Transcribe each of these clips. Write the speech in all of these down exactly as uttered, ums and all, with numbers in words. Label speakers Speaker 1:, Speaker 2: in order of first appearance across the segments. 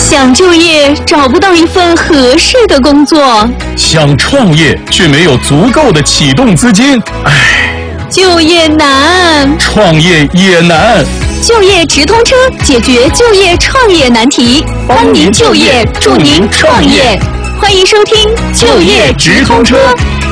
Speaker 1: 想就业找不到一份合适的工作，
Speaker 2: 想创业却没有足够的启动资金，唉，
Speaker 1: 就业难，
Speaker 2: 创业也难。
Speaker 1: 就业直通车解决就业创业难题，帮您就业，助您创业。欢迎收听就业直通车。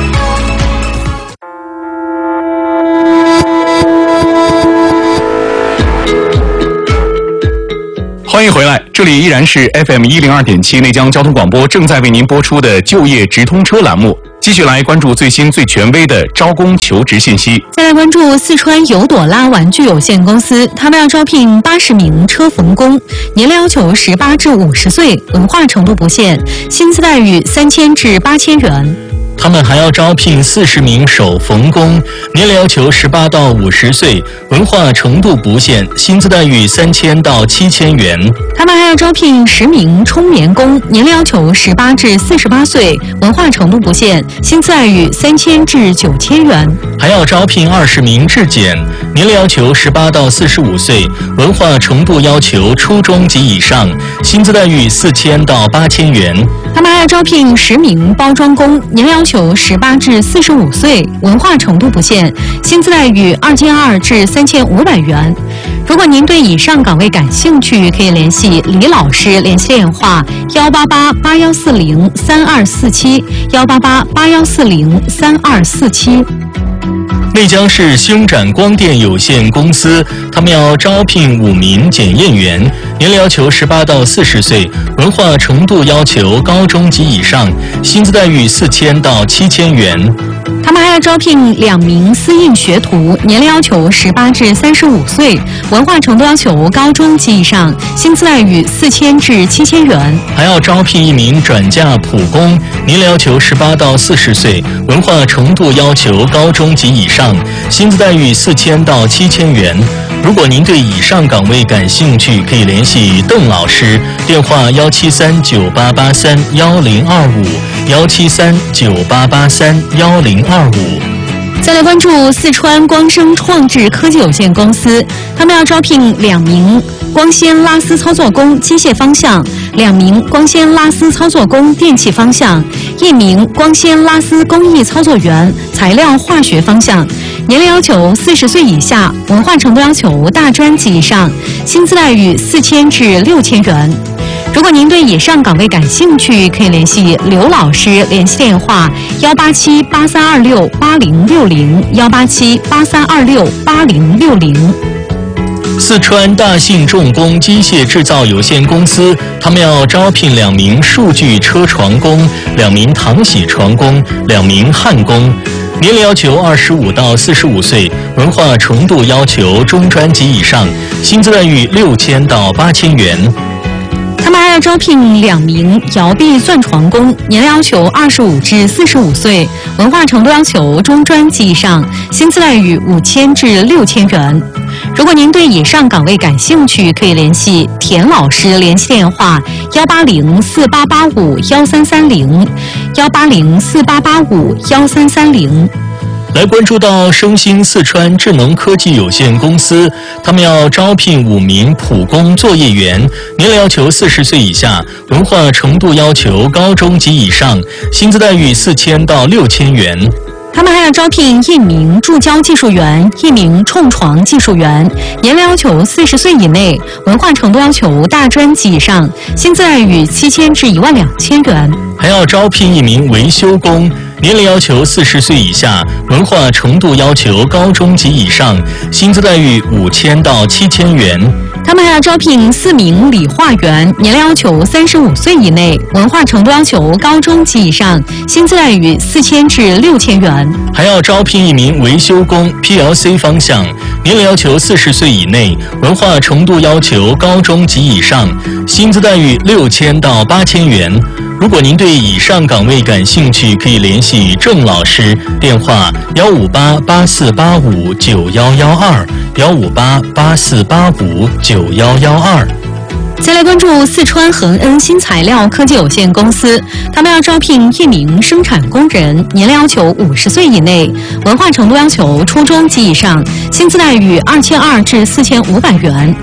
Speaker 2: 欢迎回来，这里依然是 F M 一零二点七内江交通广播正在为您播出的就业直通车栏目，继续来关注最新最权威的招工求职信息。
Speaker 1: 再来关注四川尤朵拉玩具有限公司，他们要招聘八十名车缝工，年龄要求十八至五十岁，文化程度不限，薪资待遇三千至八千元。
Speaker 3: 他们还要招聘四十名手缝工，年龄要求十八到五十岁，文化程度不限，薪资待遇三千到七千元。
Speaker 1: 他们还要招聘十名冲棉工，年龄要求十八至四十八岁，文化程度不限，薪资待遇三千至九千元。
Speaker 3: 还要招聘二十名质检，年龄要求十八到四十五岁，文化程度要求初中及以上，薪资待遇四千到八千元。
Speaker 1: 他们还要招聘十名包装工，年龄要求十八至四十五岁，文化程度不限，薪资待遇二千二至三千五百元。如果您对以上岗位感兴趣，可以联系李老师，联系电话幺八八八幺四零三二四七幺八八八幺四零三二四七。
Speaker 3: 内江市星展光电有限公司，他们要招聘五名检验员，年龄要求十八到四十岁，文化程度要求高中及以上，薪资待遇四千到七千元。
Speaker 1: 他们还要招聘两名私印学徒，年龄要求十八至三十五岁，文化程度要求高中及以上，薪资待遇四千至七千元。
Speaker 3: 还要招聘一名转嫁普工，年龄要求十八到四十岁，文化程度要求高中及以上，薪资待遇四千到七千元。如果您对以上岗位感兴趣，可以联系邓老师，电话幺七三九八八三幺零二五幺七三九八八三幺零二五。
Speaker 1: 再来关注四川光生创智科技有限公司，他们要招聘两名光纤拉丝操作工机械方向，两名光纤拉丝操作工电气方向，一名光纤拉丝工艺操作员材料化学方向，年龄要求四十岁以下，文化程度要求大专及以上，薪资待遇四千至六千元。如果您对以上岗位感兴趣，可以联系刘老师，联系电话幺八七八三二六八零六零幺八七八三二六八零六零。
Speaker 3: 四川大信重工机械制造有限公司，他们要招聘两名数据车床工，两名糖洗床工，两名焊工，年龄要求二十五到四十五岁，文化程度要求中专及以上，薪资待遇六千到八千元。
Speaker 1: 他们还要招聘两名摇臂钻床工，年龄要求二十五至四十五岁，文化程度要求中专及以上，薪资待遇五千至六千元。如果您对以上岗位感兴趣，可以联系田老师，联系电话幺八零四八八五幺三三零幺八零四八八五幺三三零。
Speaker 3: 来关注到升星四川智能科技有限公司，他们要招聘五名普工作业员，年龄要求四十岁以下，文化程度要求高中及以上，薪资待遇四千到六千元。
Speaker 1: 他们还要招聘一名注胶技术员，一名冲床技术员，年龄要求四十岁以内，文化程度要求大专及以上，薪资待遇七千至一万两千元。
Speaker 3: 还要招聘一名维修工，年龄要求四十岁以下，文化程度要求高中及以上，薪资待遇五千到七千元。
Speaker 1: 他们还要招聘四名理化员，年龄要求三十五岁以内，文化程度要求高中及以上，薪资待遇四千至六千元。
Speaker 3: 还要招聘一名维修工 P L C 方向，年龄要求四十岁以内，文化程度要求高中及以上，薪资待遇六千到八千元。如果您对以上岗位感兴趣，可以联系郑老师，电话幺五八八四八五九幺幺二幺五八八四八五九幺幺二。
Speaker 1: 再来关注四川恒恩新材料科技有限公司，他们要招聘一名生产工人，年龄要求五十岁以内，文化程度要求初中及以上，薪资待遇二千二至四千五百元。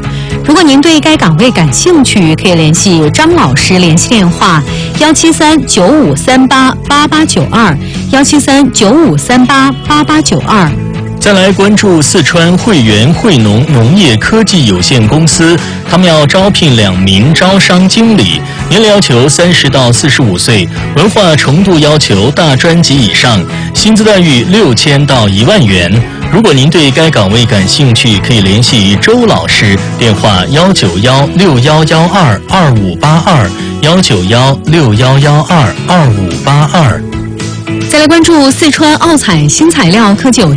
Speaker 1: 如果您对该岗位感兴趣，可以联系张老师联系电话：幺七三九五三八八八九二，幺七三九五三八八八九二。
Speaker 3: 再来关注四川汇源汇农农业科技有限公司，他们要招聘两名招商经理，年龄要求三十到四十五岁，文化程度要求大专及以上，薪资待遇六千到一万元。如果您对该岗位感兴趣，可以联系周老师，电话幺九幺六幺幺二二五八二，幺九幺六幺幺二二五八二。
Speaker 1: 再来关注四川奥彩新材料科技有